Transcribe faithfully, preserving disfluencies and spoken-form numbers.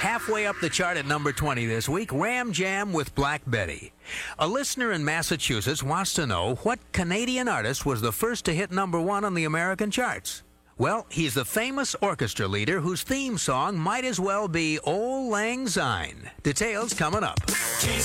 Halfway up the chart at number twenty this week, Ram Jam with Black Betty. A listener in Massachusetts wants to know what Canadian artist was the first to hit number one on the American charts. Well, he's the famous orchestra leader whose theme song might as well be Auld Lang Syne. Details coming up.